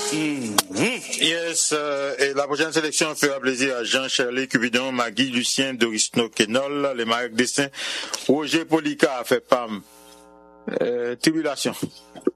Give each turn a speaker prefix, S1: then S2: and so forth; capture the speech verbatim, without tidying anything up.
S1: Mm-hmm. Yes, euh, et la prochaine sélection fera plaisir à Jean-Charles Cupidon, Magui Lucien, Doris Nokenol, les Marc Dessin, Roger Polica a fait P A M. Euh, tribulation.